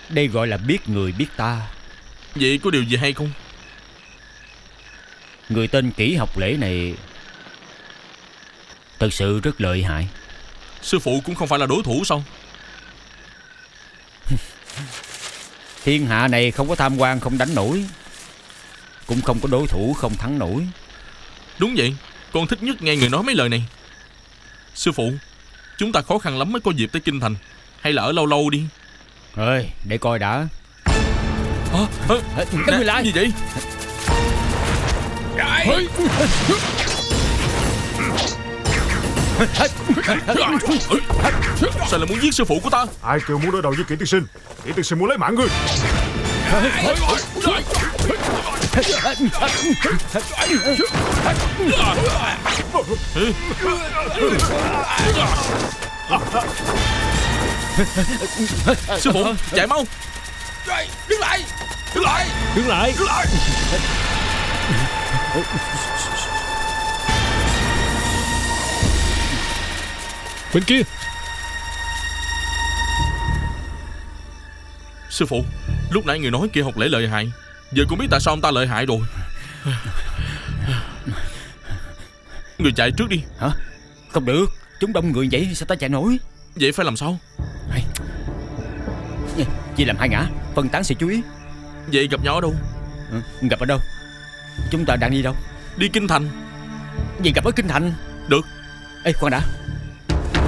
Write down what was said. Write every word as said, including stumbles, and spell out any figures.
Đây gọi là biết người biết ta. Vậy có điều gì hay không? Người tên Kỷ Học Lễ này thật sự rất lợi hại. Sư phụ cũng không phải là đối thủ sao? Thiên hạ này không có tham quan không đánh nổi, cũng không có đối thủ không thắng nổi. Đúng vậy, con thích nhất nghe người nói mấy lời này. Sư phụ, chúng ta khó khăn lắm mới có dịp tới Kinh Thành, hay là ở lâu lâu đi. Ơi, để coi đã. Hả? Hả? Các người lại. Gì vậy? Sao lại muốn giết sư phụ của ta? Ai kêu muốn đối đầu với Kỷ tiên sinh? Kỷ tiên sinh muốn lấy mạng ngươi. Sư phụ, chạy mau. Đứng lại. Đứng lại. Đứng lại. Đứng lại. Bên kia. Sư phụ, lúc nãy người nói kia Học Lễ lợi hại, giờ cũng biết tại sao ông ta lợi hại rồi. Người chạy trước đi. Hả? Không được, chúng đông người vậy sao ta chạy nổi? Vậy phải làm sao? Chia làm hai ngã, phân tán sự chú ý. Vậy gặp nhau ở đâu? Ừ, gặp ở đâu? Chúng ta đang đi đâu? Đi Kinh Thành. Vậy gặp ở Kinh Thành. Được. Ê khoan đã,